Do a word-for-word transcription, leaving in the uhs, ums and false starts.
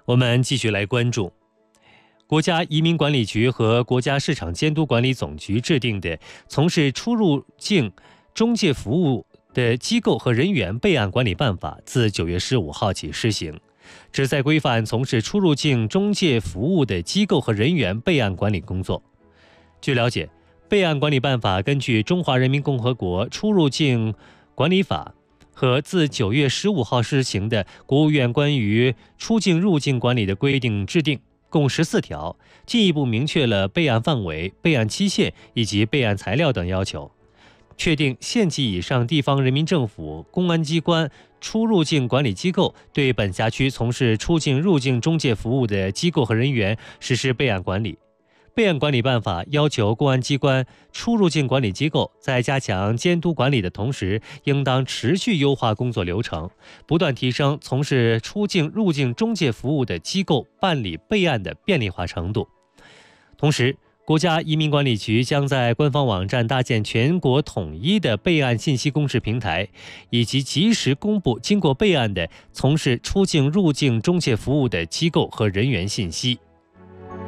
我们继续来关注国家移民管理局和国家市场监督管理总局制定的从事出入境中介服务的机构和人员备案管理办法自九月十五号起施行，旨在规范从事出入境中介服务的机构和人员备案管理工作。据了解，备案管理办法根据《中华人民共和国出入境管理法》和自九月十五号施行的国务院关于出境入境管理的规定制定，共十四条，进一步明确了备案范围、备案期限以及备案材料等要求。确定县级以上地方人民政府、公安机关、出入境管理机构对本辖区从事出境入境中介服务的机构和人员实施备案管理。备案管理办法要求公安机关、出入境管理机构在加强监督管理的同时，应当持续优化工作流程，不断提升从事出境入境中介服务的机构办理备案的便利化程度。同时，国家移民管理局将在官方网站搭建全国统一的备案信息公示平台，以及及时公布经过备案的从事出境入境中介服务的机构和人员信息。